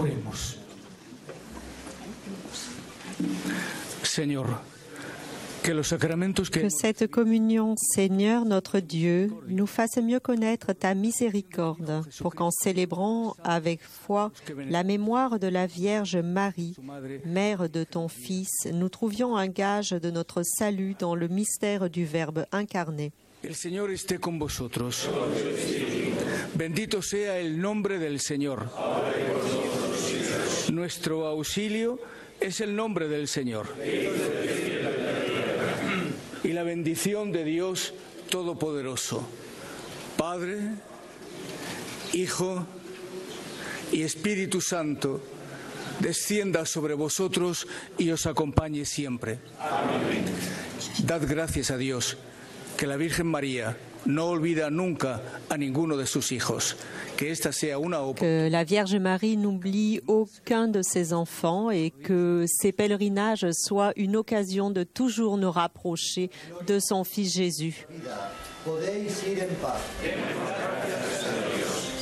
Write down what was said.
Oremos. Señor, que cette communion, Seigneur notre Dieu, nous fasse mieux connaître ta miséricorde, pour qu'en célébrant avec foi la mémoire de la Vierge Marie, mère de ton Fils, nous trouvions un gage de notre salut dans le mystère du Verbe incarné. El Señor esté con vosotros. Bendito sea el nombre del Señor. Nuestro auxilio es el nombre del Señor. Y la bendición de Dios Todopoderoso, Padre, Hijo y Espíritu Santo, descienda sobre vosotros y os acompañe siempre. Amén. Dad gracias a Dios, que la Virgen María no olvida nunca a ninguno de sus hijos. Que la Vierge Marie n'oublie aucun de ses enfants et que ces pèlerinages soient une occasion de toujours nous rapprocher de son Fils Jésus.